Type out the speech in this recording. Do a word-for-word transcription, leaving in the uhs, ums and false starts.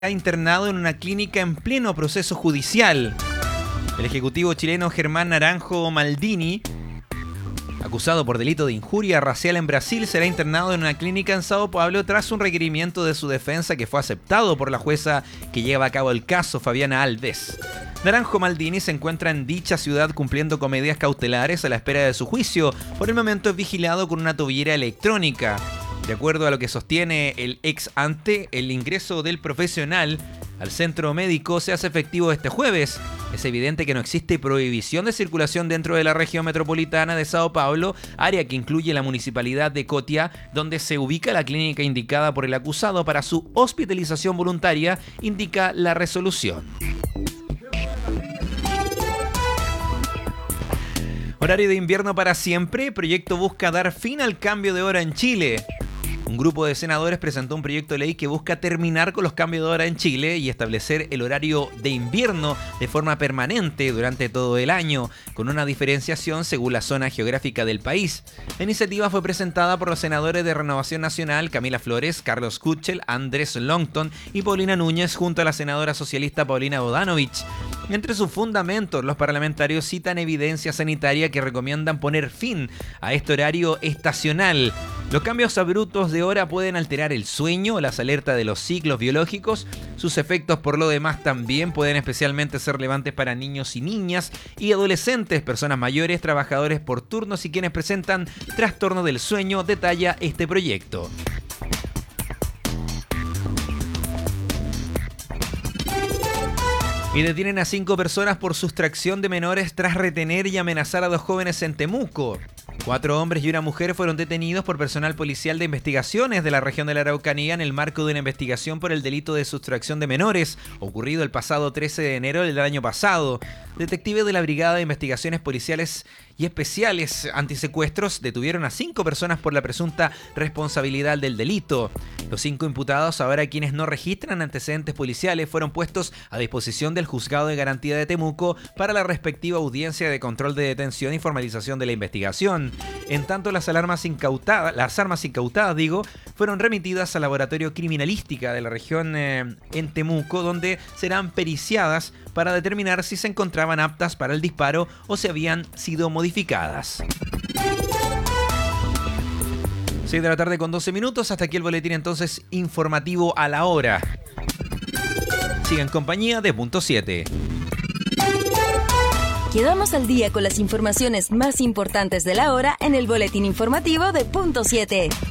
internado en una clínica en pleno proceso judicial. El ejecutivo chileno Germán Naranjo Maldini, acusado por delito de injuria racial en Brasil, será internado en una clínica en Sao Paulo tras un requerimiento de su defensa que fue aceptado por la jueza que lleva a cabo el caso, Fabiana Alves. Naranjo Maldini se encuentra en dicha ciudad cumpliendo con medidas cautelares a la espera de su juicio. Por el momento es vigilado con una tobillera electrónica. De acuerdo a lo que sostiene el ex ante, el ingreso del profesional al centro médico se hace efectivo este jueves. Es evidente que no existe prohibición de circulación dentro de la región metropolitana de Sao Paulo, área que incluye la municipalidad de Cotia, donde se ubica la clínica indicada por el acusado para su hospitalización voluntaria, indica la resolución. Horario de invierno para siempre. Proyecto busca dar fin al cambio de hora en Chile. Un grupo de senadores presentó un proyecto de ley que busca terminar con los cambios de hora en Chile y establecer el horario de invierno de forma permanente durante todo el año, con una diferenciación según la zona geográfica del país. La iniciativa fue presentada por los senadores de Renovación Nacional, Camila Flores, Carlos Kuchel, Andrés Longton y Paulina Núñez, junto a la senadora socialista Paulina Bodanovich. Entre sus fundamentos, los parlamentarios citan evidencia sanitaria que recomiendan poner fin a este horario estacional. Los cambios abruptos de hora pueden alterar el sueño, las alertas de los ciclos biológicos. Sus efectos, por lo demás, también pueden especialmente ser relevantes para niños y niñas y adolescentes, personas mayores, trabajadores por turnos y quienes presentan trastorno del sueño, detalla este proyecto. Y detienen a cinco personas por sustracción de menores tras retener y amenazar a dos jóvenes en Temuco. Cuatro hombres y una mujer fueron detenidos por personal policial de investigaciones de la región de la Araucanía en el marco de una investigación por el delito de sustracción de menores, ocurrido el pasado trece de enero del año pasado. Detectives de la Brigada de Investigaciones Policiales y Especiales Antisecuestros detuvieron a cinco personas por la presunta responsabilidad del delito. Los cinco imputados, ahora quienes no registran antecedentes policiales, fueron puestos a disposición del Juzgado de Garantía de Temuco para la respectiva audiencia de control de detención y formalización de la investigación. En tanto, las alarmas incautadas, las armas incautadas, digo, fueron remitidas al laboratorio criminalística de la región eh, en Temuco, donde serán periciadas para determinar si se encontraban aptas para el disparo o si habían sido modificadas. seis de la tarde con doce minutos, hasta aquí el boletín entonces informativo a la hora. Siga en compañía de Punto siete. Quedamos al día con las informaciones más importantes de la hora en el boletín informativo de Punto siete.